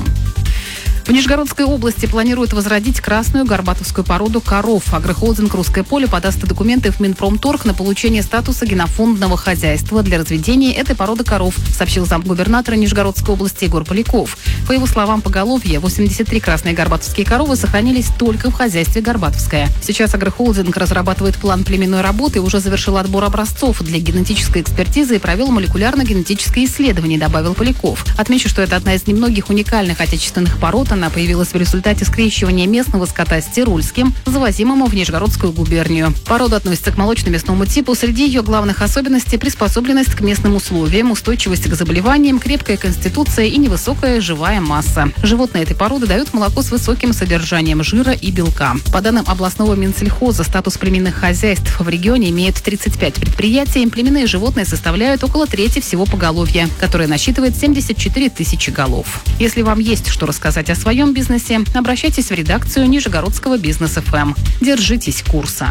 В Нижегородской области планируют возродить красную горбатовскую породу коров. Агрохолдинг «Русское поле» подаст документы в Минпромторг на получение статуса генофондного хозяйства для разведения этой породы коров, сообщил замгубернатора Нижегородской области Егор Поляков. По его словам, поголовье 83 красные горбатовские коровы сохранились только в хозяйстве «Горбатовская». Сейчас агрохолдинг разрабатывает план племенной работы и уже завершил отбор образцов для генетической экспертизы и провел молекулярно-генетическое исследование, добавил Поляков. Отмечу, что это одна из немногих уникальных отечественных пород. Она появилась в результате скрещивания местного скота с тирольским, завозимому в Нижегородскую губернию. Порода относится к молочно-мясному типу. Среди ее главных особенностей – приспособленность к местным условиям, устойчивость к заболеваниям, крепкая конституция и невысокая живая масса. Животные этой породы дают молоко с высоким содержанием жира и белка. По данным областного Минсельхоза, статус племенных хозяйств в регионе имеет 35 предприятий. Племенные животные составляют около трети всего поголовья, которое насчитывает 74 тысячи голов. Если вам есть что рассказать о своем бизнесе, обращайтесь в редакцию Нижегородского бизнес ФМ. Держитесь курса.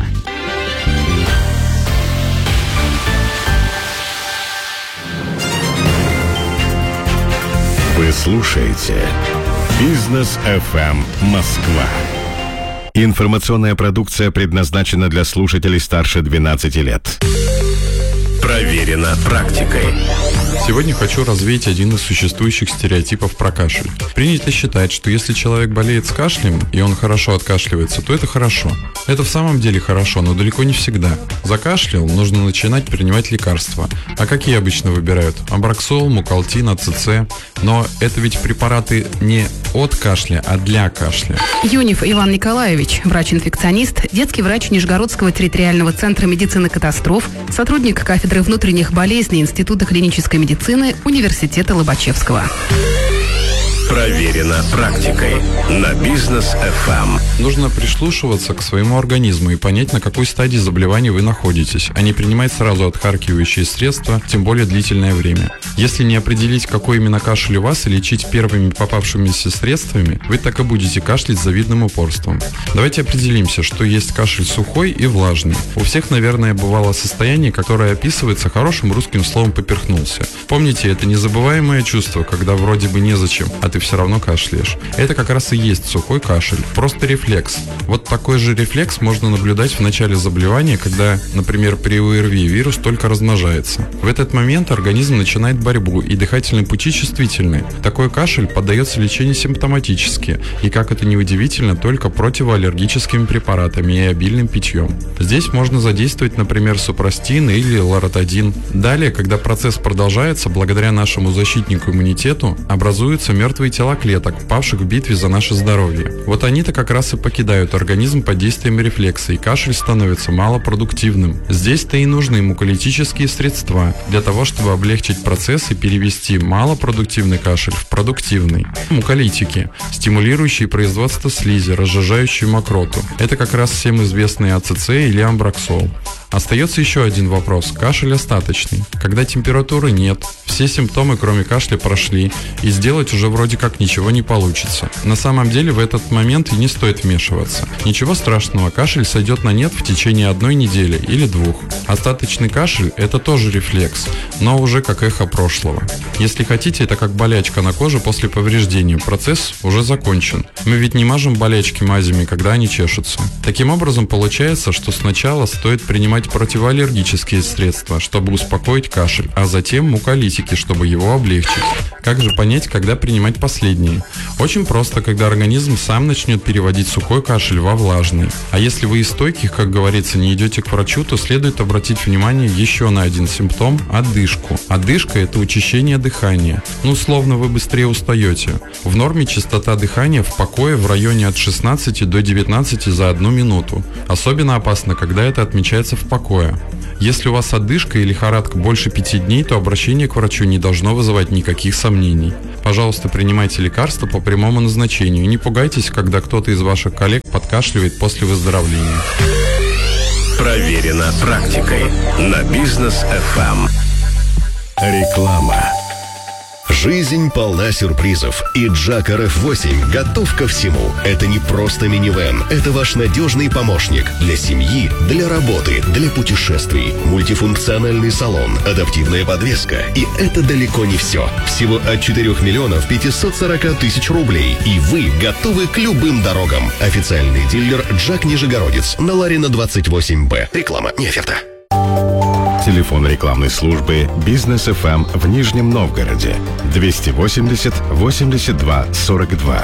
Вы слушаете «Бизнес ФМ Москва». Информационная продукция предназначена для слушателей старше 12 лет. Проверено практикой. Сегодня хочу развеять один из существующих стереотипов про кашель. Принято считать, что если человек болеет с кашлем, и он хорошо откашливается, то это хорошо. Это в самом деле хорошо, но далеко не всегда. Закашлял, нужно начинать принимать лекарства. А какие обычно выбирают? Амброксол, мукалтин, АЦЦ. Но это ведь препараты не от кашля, а для кашля. Юнев Иван Николаевич, врач-инфекционист, детский врач Нижегородского территориального центра медицины катастроф, сотрудник кафедры внутренних болезней Института клинической медицины Университета Лобачевского. Проверено практикой на Бизнес ФМ. Нужно прислушиваться к своему организму и понять, на какой стадии заболевания вы находитесь, а не принимать сразу отхаркивающие средства, тем более длительное время. Если не определить, какой именно кашель у вас, и лечить первыми попавшимися средствами, вы так и будете кашлять с завидным упорством. Давайте определимся, что есть кашель сухой и влажный. У всех, наверное, бывало состояние, которое описывается хорошим русским словом «поперхнулся». Помните, это незабываемое чувство, когда вроде бы незачем, а ты все равно кашляешь. Это как раз и есть сухой кашель. Просто рефлекс. Вот такой же рефлекс можно наблюдать в начале заболевания, когда, например, при ОРВИ вирус только размножается. В этот момент организм начинает борьбу, и дыхательные пути чувствительны. Такой кашель поддается лечению симптоматически, и, как это ни удивительно, только противоаллергическими препаратами и обильным питьем. Здесь можно задействовать, например, супрастин или лоротидин. Далее, когда процесс продолжается, благодаря нашему защитнику иммунитету образуются мертвые тела клеток, павших в битве за наше здоровье. Вот они-то как раз и покидают организм под действием рефлекса, и кашель становится малопродуктивным. Здесь-то и нужны муколитические средства для того, чтобы облегчить процесс и перевести малопродуктивный кашель в продуктивный. Муколитики, стимулирующие производство слизи, разжижающие мокроту. Это как раз всем известные АЦЦ или амброксол. Остается еще один вопрос. Кашель остаточный. Когда температуры нет, все симптомы, кроме кашля, прошли, и сделать уже вроде как ничего не получится. На самом деле в этот момент и не стоит вмешиваться. Ничего страшного, кашель сойдет на нет в течение 1 недели или 2. Остаточный кашель – это тоже рефлекс, но уже как эхо прошлого. Если хотите, это как болячка на коже после повреждения. Процесс уже закончен. Мы ведь не мажем болячки мазями, когда они чешутся. Таким образом, получается, что сначала стоит принимать противоаллергические средства, чтобы успокоить кашель, а затем муколитики, чтобы его облегчить. Как же понять, когда принимать последние? Очень просто, когда организм сам начнет переводить сухой кашель во влажный. А если вы из стойких, как говорится, не идете к врачу, то следует обратить внимание еще на один симптом – одышку. Одышка – это учащение дыхания. Словно вы быстрее устаете. В норме частота дыхания в покое в районе от 16 до 19 за 1 минуту. Особенно опасно, когда это отмечается в покое. Если у вас одышка и лихорадка больше 5 дней, то обращение к врачу не должно вызывать никаких сомнений. Пожалуйста, принимайте лекарства по прямому назначению. Не пугайтесь, когда кто-то из ваших коллег подкашливает после выздоровления. Проверено практикой на Бизнес FM. Реклама. Жизнь полна сюрпризов, и Джак RF8 готов ко всему. Это не просто минивэн, это ваш надежный помощник для семьи, для работы, для путешествий. Мультифункциональный салон, адаптивная подвеска. И это далеко не все. Всего от 4 миллионов 540 тысяч рублей. И вы готовы к любым дорогам. Официальный дилер Джак Нижегородец на Ларина 28Б. Реклама, не оферта. Телефон рекламной службы «Бизнес ФМ» в Нижнем Новгороде 280 82 42.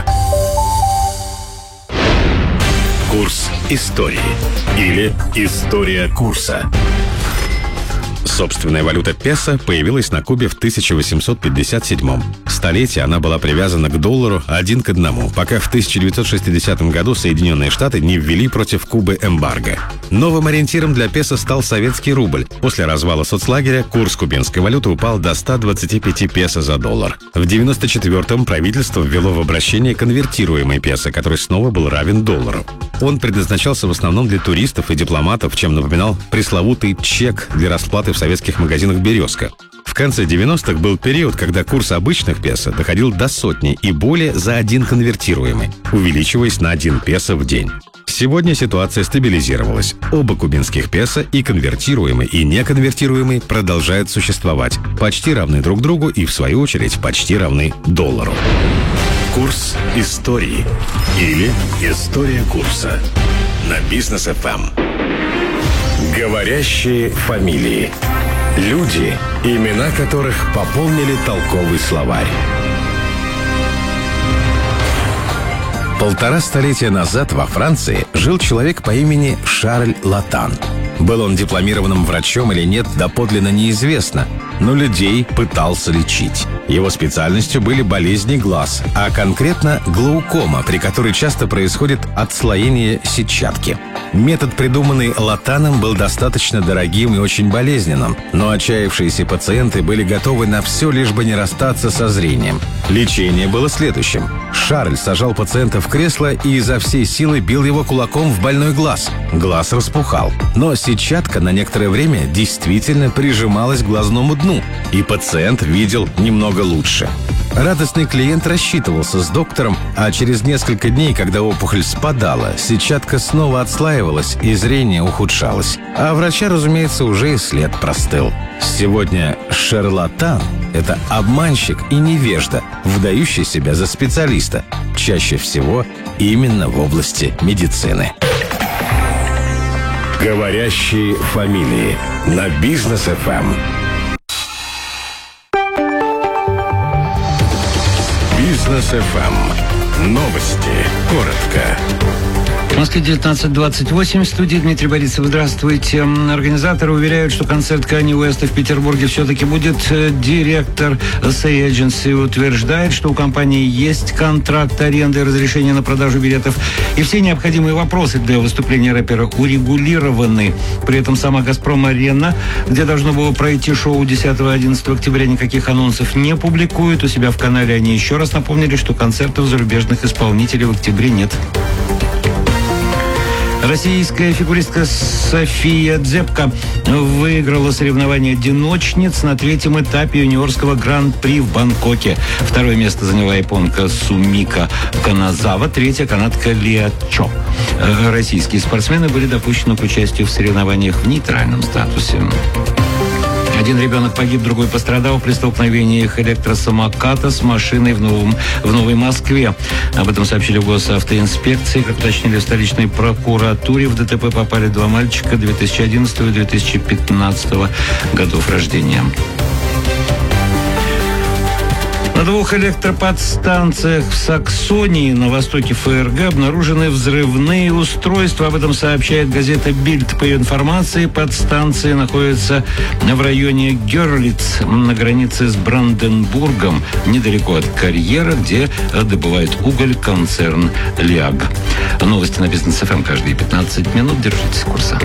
Курс истории или история курса. Собственная валюта песо появилась на Кубе в 1857-м. Столетие она была привязана к доллару 1 к 1, пока в 1960 году Соединенные Штаты не ввели против Кубы эмбарго. Новым ориентиром для песо стал советский рубль. После развала соцлагеря курс кубинской валюты упал до 125 песо за доллар. В 1994-м правительство ввело в обращение конвертируемый песо, который снова был равен доллару. Он предназначался в основном для туристов и дипломатов, чем напоминал пресловутый чек для расплаты в советских магазинах «Березка». В конце 90-х был период, когда курс обычных песо доходил до 100 и более за один конвертируемый, увеличиваясь на 1 песо в день. Сегодня ситуация стабилизировалась. Оба кубинских песо, и конвертируемый, и неконвертируемый, продолжают существовать, почти равны друг другу и, в свою очередь, почти равны доллару. Курс истории или история курса на Бизнес FM. Говорящие фамилии. Люди, имена которых пополнили толковый словарь. 1,5 столетия назад во Франции жил человек по имени Шарль Латан. Был он дипломированным врачом или нет, доподлинно неизвестно, но людей пытался лечить. Его специальностью были болезни глаз, а конкретно глаукома, при которой часто происходит отслоение сетчатки. Метод, придуманный Латаном, был достаточно дорогим и очень болезненным, но отчаявшиеся пациенты были готовы на все, лишь бы не расстаться со зрением. Лечение было следующим. Шарль сажал пациента в кресло и изо всей силы бил его кулаком в больной глаз. Глаз распухал, но сетчатка на некоторое время действительно прижималась к глазному дну, и пациент видел немного лучше. Радостный клиент рассчитывался с доктором, а через несколько дней, когда опухоль спадала, сетчатка снова отслаивалась и зрение ухудшалось. А врача, разумеется, уже и след простыл. Сегодня шарлатан – это обманщик и невежда, выдающий себя за специалиста, чаще всего именно в области медицины. Говорящие фамилии на Бизнес FM. Бизнес FM. Новости. Коротко. В Москве 19:28. В студии Дмитрий Борисов. Здравствуйте. Организаторы уверяют, что концерт Канье Уэста в Петербурге все-таки будет. Директор Say Agency утверждает, что у компании есть контракт аренды и разрешение на продажу билетов. И все необходимые вопросы для выступления рэпера урегулированы. При этом сама «Газпром-арена», где должно было пройти шоу 10-11 октября, никаких анонсов не публикует. У себя в канале они еще раз напомнили, что концертов зарубежных исполнителей в октябре нет. Российская фигуристка София Дзепко выиграла соревнование одиночниц на третьем этапе юниорского гран-при в Бангкоке. Второе место заняла японка Сумика Каназава, третья канадка Лиа Чо. Российские спортсмены были допущены к участию в соревнованиях в нейтральном статусе. Один ребенок погиб, другой пострадал при столкновениях электросамоката с машиной в Новой Москве. Об этом сообщили в госавтоинспекции. Как уточнили в столичной прокуратуре, в ДТП попали два мальчика 2011 и 2015 годов рождения. На двух электроподстанциях в Саксонии на востоке ФРГ обнаружены взрывные устройства. Об этом сообщает газета «Бильд». По ее информации, подстанции находятся в районе Герлиц, на границе с Бранденбургом, недалеко от карьера, где добывает уголь концерн «Лиаг». Новости на Бизнес ФМ каждые 15 минут. Держитесь курса.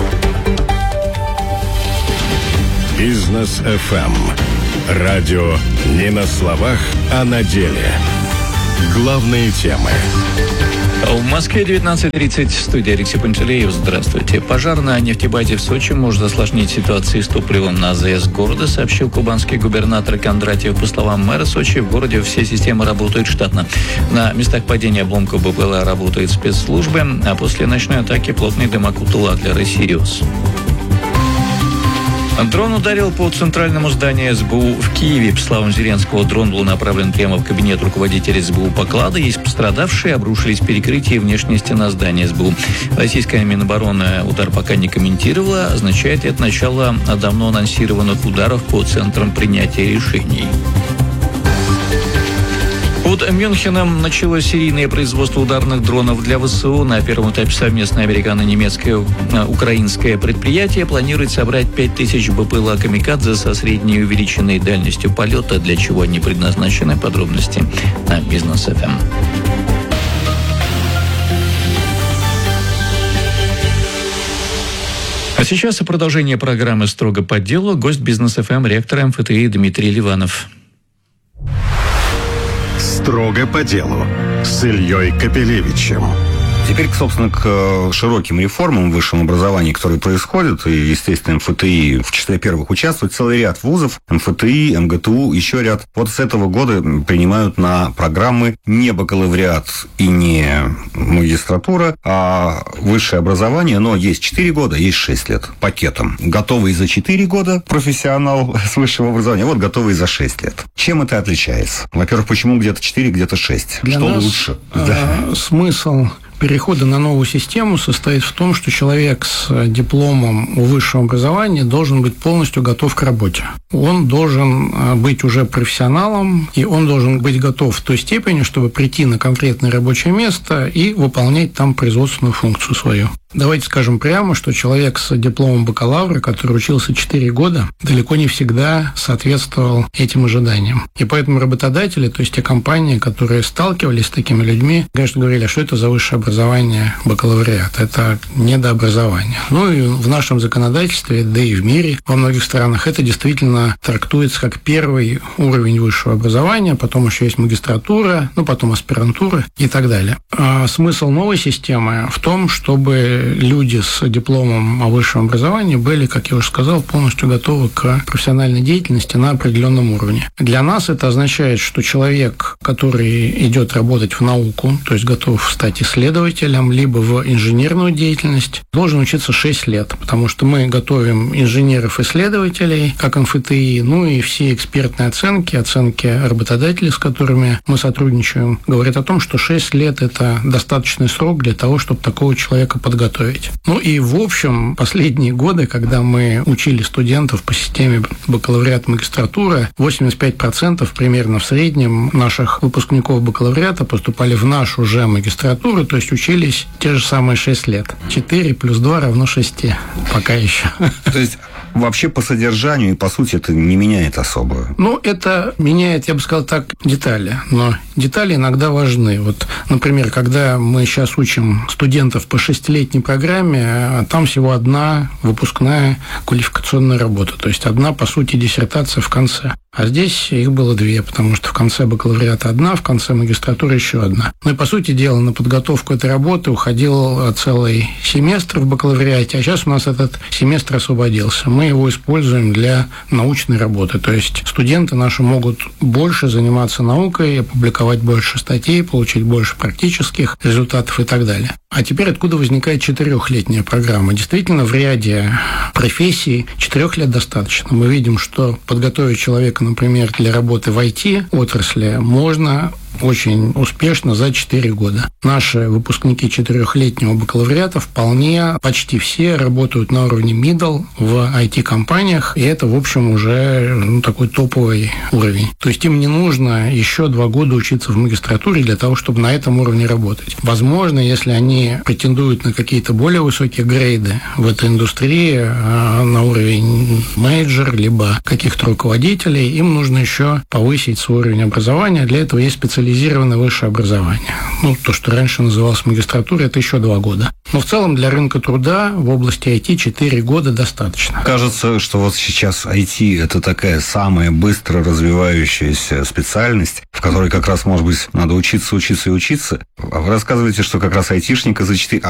Бизнес ФМ. Радио не на словах, а на деле. Главные темы. В Москве 19:30. Студия Алексей Пантелеев. Здравствуйте. Пожар на нефтебазе в Сочи может осложнить ситуацию с топливом на АЗС города, сообщил кубанский губернатор Кондратьев. По словам мэра Сочи, в городе все системы работают штатно. На местах падения обломков БПЛА работают спецслужбы, а после ночной атаки плотный дым окутал Адлер и Сириус. Дрон ударил по центральному зданию СБУ в Киеве. По словам Зеленского, дрон был направлен прямо в кабинет руководителя СБУ Поклада. Есть пострадавшие, обрушились перекрытия и внешняя стена здания СБУ. Российская Минобороны удар пока не комментировала. Означает это начало давно анонсированных ударов по центрам принятия решений. Под Мюнхеном началось серийное производство ударных дронов для ВСУ. На первом этапе совместное американо-немецкое украинское предприятие планирует собрать 5000 БПЛА «Камикадзе» со средней увеличенной дальностью полета, для чего они предназначены. Подробности на Бизнес ФМ. А сейчас и продолжение программы «Строго по делу». Гость Бизнес ФМ, ректор МФТИ Дмитрий Ливанов. Строго по делу с Ильей Капелевичем. Теперь, собственно, к широким реформам в высшем образовании, которые происходят, и, естественно, МФТИ в числе первых участвует целый ряд вузов, МФТИ, МГТУ, еще ряд. Вот с этого года принимают на программы не бакалавриат и не магистратура, а высшее образование, но есть 4 года, есть 6 лет пакетом. Готовый за 4 года профессионал с высшего образования, вот готовый за 6 лет. Чем это отличается? Во-первых, почему где-то 4, где-то 6? Для что нас лучше? Смысл перехода на новую систему состоит в том, что человек с дипломом высшего образования должен быть полностью готов к работе. Он должен быть уже профессионалом, и он должен быть готов в той степени, чтобы прийти на конкретное рабочее место и выполнять там производственную функцию свою. Давайте скажем прямо, что человек с дипломом бакалавра, который учился 4 года, далеко не всегда соответствовал этим ожиданиям. И поэтому работодатели, то есть те компании, которые сталкивались с такими людьми, конечно, говорили, что это за высшее образование бакалавриат, это недообразование. Ну и в нашем законодательстве, да и в мире, во многих странах, это действительно трактуется как первый уровень высшего образования, потом еще есть магистратура, потом аспирантура и так далее. А смысл новой системы в том, чтобы люди с дипломом о высшем образовании были, как я уже сказал, полностью готовы к профессиональной деятельности на определенном уровне. Для нас это означает, что человек, который идет работать в науку, то есть готов стать исследователем, либо в инженерную деятельность, должен учиться 6 лет, потому что мы готовим инженеров-исследователей, как МФТИ, и все экспертные оценки работодателей, с которыми мы сотрудничаем, говорят о том, что 6 лет – это достаточный срок для того, чтобы такого человека подготовить. подготовить. Ну и в общем, последние годы, когда мы учили студентов по системе бакалавриата магистратуры, 85% примерно в среднем наших выпускников бакалавриата поступали в нашу же магистратуру, то есть учились те же самые 6 лет. 4 плюс 2 равно 6. Пока еще. То есть вообще по содержанию и по сути это не меняет особо? Ну, это меняет, я бы сказал так, детали. Но детали иногда важны. Вот, например, когда мы сейчас учим студентов по 6-летней программе, там всего одна выпускная квалификационная работа. То есть одна, по сути, диссертация в конце. А здесь их было 2, потому что в конце бакалавриата одна, в конце магистратуры еще одна. Ну и, по сути дела, на подготовку этой работы уходил целый семестр в бакалавриате, а сейчас у нас этот семестр освободился. Мы его используем для научной работы. То есть студенты наши могут больше заниматься наукой, опубликовать больше статей, получить больше практических результатов и так далее. А теперь откуда возникает 4-летняя программа? Действительно, в ряде профессий 4 лет достаточно. Мы видим, что подготовить человека, например, для работы в IT-отрасли можно очень успешно за 4 года. Наши выпускники 4-летнего бакалавриата вполне, почти все работают на уровне middle в IT-компаниях, и это, в общем, уже такой топовый уровень. То есть им не нужно еще 2 года учиться в магистратуре для того, чтобы на этом уровне работать. Возможно, если они претендуют на какие-то более высокие грейды в этой индустрии, на уровень менеджер, либо каких-то руководителей, им нужно еще повысить свой уровень образования. Для этого есть специализированное высшее образование. Ну, то, что раньше называлось магистратурой, это еще 2 года. Но в целом для рынка труда в области IT 4 года достаточно. Кажется, что вот сейчас IT – это такая самая быстро развивающаяся специальность, в которой как раз, может быть, надо учиться. А вы рассказываете, что как раз айтишника за 4...